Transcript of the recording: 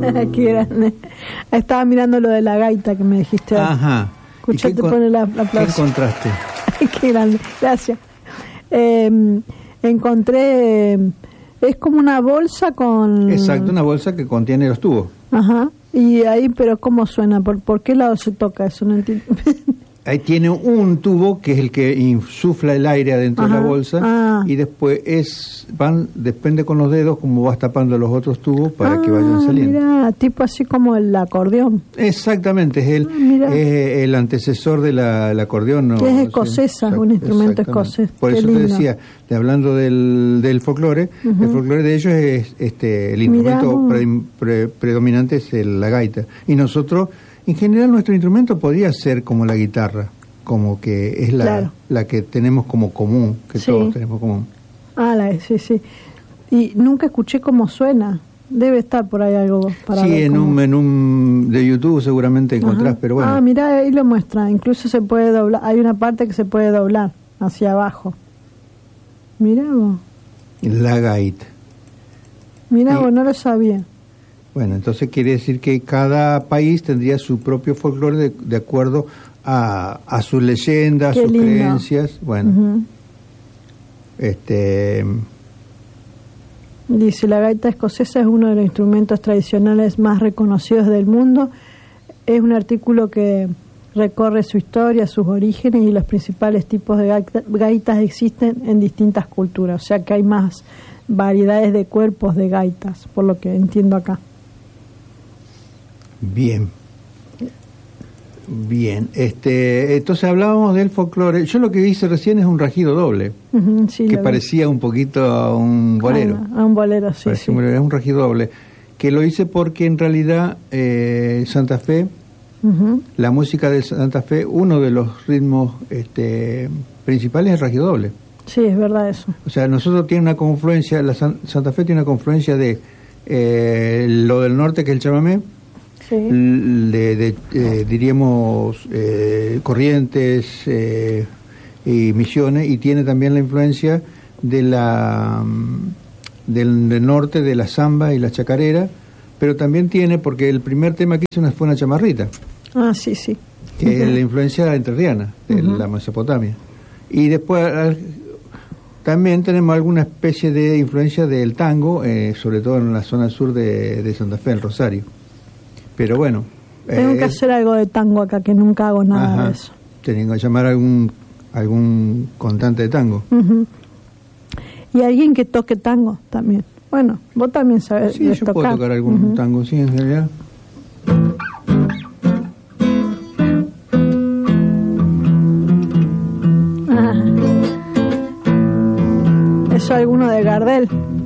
Qué grande. Estaba mirando lo de la gaita que me dijiste. Ajá. Escuchate, pone la aplauso. ¿Qué encontraste? Qué grande, gracias. Encontré, es como una bolsa con... Exacto, una bolsa que contiene los tubos. Ajá, y ahí, pero ¿cómo suena? ¿Por qué lado se toca eso? No entiendo. Ahí tiene un tubo que es el que insufla el aire adentro de la bolsa y después depende con los dedos como vas tapando los otros tubos para que vayan saliendo. Mira, tipo así como el acordeón. Exactamente, es el antecesor del acordeón. ¿No? Que es escocesa, un instrumento escocés. Por eso te decía, hablando del folclore, el folclore de ellos es el instrumento predominante es la gaita. Y nosotros... En general nuestro instrumento podría ser como la guitarra, como que es la que tenemos como común, que todos tenemos común. Sí. Y nunca escuché cómo suena. Debe estar por ahí algo para ver. En un menú de YouTube seguramente encontrás, pero bueno. Mirá, ahí lo muestra. Incluso se puede doblar. Hay una parte que se puede doblar hacia abajo. Mirá vos. La gaita. Mirá vos, no lo sabía. Bueno, entonces quiere decir que cada país tendría su propio folclore de acuerdo a sus leyendas, sus creencias. Bueno, dice, la gaita escocesa es uno de los instrumentos tradicionales más reconocidos del mundo. Es un artículo que recorre su historia, sus orígenes y los principales tipos de gaitas existen en distintas culturas. O sea que hay más variedades de cuerpos de gaitas, por lo que entiendo acá. Bien. Entonces hablábamos del folclore. Yo lo que hice recién es un rajido doble, que parecía un poquito a un bolero. A un bolero, sí. Es un rajido doble, que lo hice porque en realidad Santa Fe, la música de Santa Fe, uno de los ritmos principales es el rajido doble. Sí, es verdad eso. O sea, nosotros tiene una confluencia, Santa Fe tiene una confluencia de lo del norte, que es el chamamé, diríamos Corrientes y Misiones, y tiene también la influencia de del norte de la samba y la chacarera, pero también tiene, porque el primer tema que hice fue una chamarrita, sí, que es la influencia entrerriana de la Mesopotamia, y después también tenemos alguna especie de influencia del tango, sobre todo en la zona sur de Santa Fe, el Rosario. Pero bueno. Tengo que hacer algo de tango acá, que nunca hago nada de eso. Tengo que llamar a algún cantante de tango. Y alguien que toque tango también. Bueno, vos también sabés. Sí, yo puedo tocar algún tango, sí, en realidad. ¿Eso alguno de Gardel?